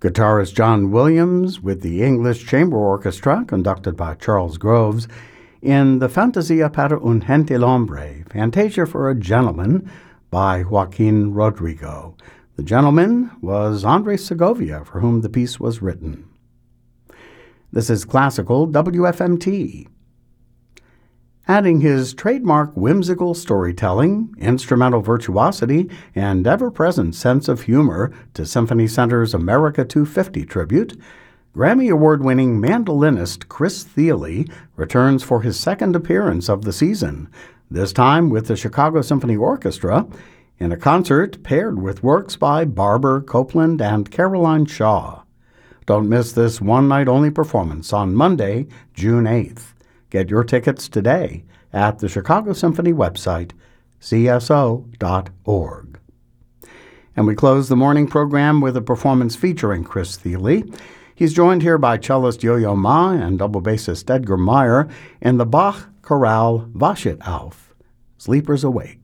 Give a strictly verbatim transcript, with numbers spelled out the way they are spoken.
Guitarist John Williams with the English Chamber Orchestra, conducted by Charles Groves, in the Fantasia para un Gentilhombre, Fantasia for a Gentleman, by Joaquin Rodrigo. The gentleman was Andres Segovia, for whom the piece was written. This is Classical W F M T. Adding his trademark whimsical storytelling, instrumental virtuosity, and ever-present sense of humor to Symphony Center's America two fifty tribute, Grammy Award-winning mandolinist Chris Thile returns for his second appearance of the season, this time with the Chicago Symphony Orchestra, in a concert paired with works by Barber, Copeland, and Caroline Shaw. Don't miss this one-night-only performance on Monday, June eighth. Get your tickets today at the Chicago Symphony website, c s o dot org. And we close the morning program with a performance featuring Chris Thile. He's joined here by cellist Yo-Yo Ma and double bassist Edgar Meyer in the Bach chorale Wachet auf, Sleepers Awake.